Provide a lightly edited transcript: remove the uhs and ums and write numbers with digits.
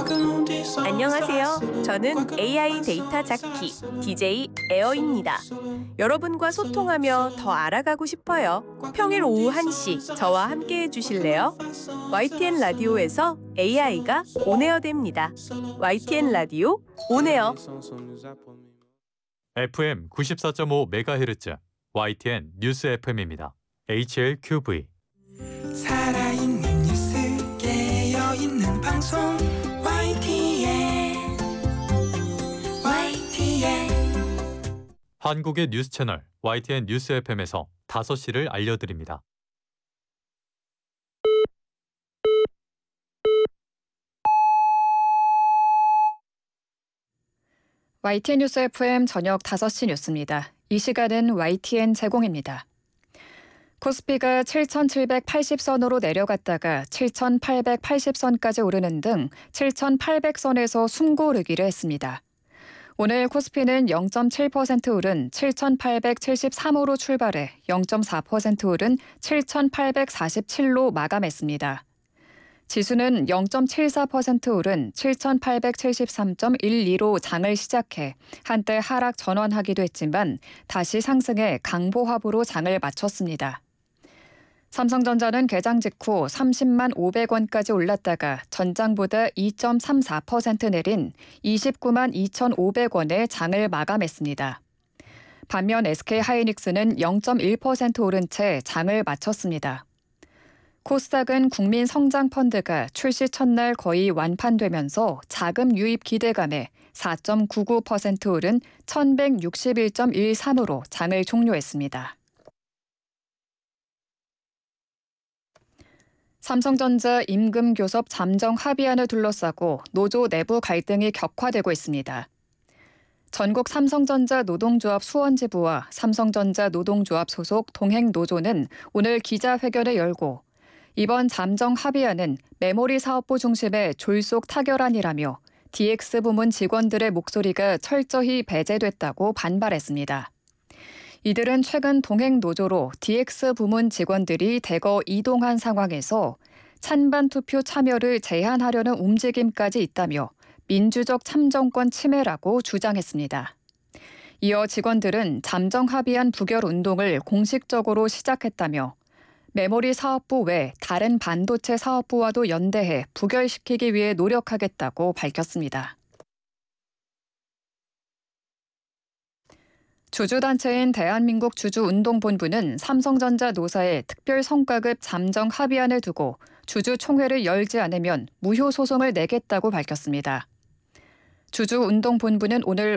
안녕하세요. 저는 AI 데이터 자키 DJ 에어입니다. 여러분과 소통하며 더 알아가고 싶어요. 평일 오후 1시 저와 함께 해주실래요? YTN 라디오에서 AI가 온에어됩니다. YTN 라디오 온에어. FM 94.5MHz YTN 뉴스 FM입니다. HLQV. 살아있는 뉴스 깨어있는 방송 YTN 한국의 뉴스 채널 YTN 뉴스 FM에서 5시를 알려드립니다. YTN 뉴스 FM 저녁 5시 뉴스입니다. 이 시간은 YTN 제공입니다. 코스피가 7,780선으로 내려갔다가 7,880선까지 오르는 등 7,800선에서 숨고르기를 했습니다. 오늘 코스피는 0.7% 오른 7,873호로 출발해 0.4% 오른 7,847로 마감했습니다. 지수는 0.74% 오른 7,873.12로 장을 시작해 한때 하락 전환하기도 했지만 다시 상승해 강보합으로 장을 마쳤습니다. 삼성전자는 개장 직후 30만 500원까지 올랐다가 전장보다 2.34% 내린 29만 2,500원에 장을 마감했습니다. 반면 SK하이닉스는 0.1% 오른 채 장을 마쳤습니다. 코스닥은 국민성장펀드가 출시 첫날 거의 완판되면서 자금 유입 기대감에 4.99% 오른 1,161.13으로 장을 종료했습니다. 삼성전자 임금교섭 잠정 합의안을 둘러싸고 노조 내부 갈등이 격화되고 있습니다. 전국 삼성전자 노동조합 수원지부와 삼성전자 노동조합 소속 동행노조는 오늘 기자회견을 열고 이번 잠정 합의안은 메모리 사업부 중심의 졸속 타결안이라며 DX 부문 직원들의 목소리가 철저히 배제됐다고 반발했습니다. 이들은 최근 동행노조로 DX 부문 직원들이 대거 이동한 상황에서 찬반 투표 참여를 제한하려는 움직임까지 있다며 민주적 참정권 침해라고 주장했습니다. 이어 직원들은 잠정 합의안 부결 운동을 공식적으로 시작했다며 메모리 사업부 외 다른 반도체 사업부와도 연대해 부결시키기 위해 노력하겠다고 밝혔습니다. 주주단체인 대한민국 주주운동본부는 삼성전자 노사의 특별성과급 잠정 합의안을 두고 주주총회를 열지 않으면 무효 소송을 내겠다고 밝혔습니다. 주주운동본부는 오늘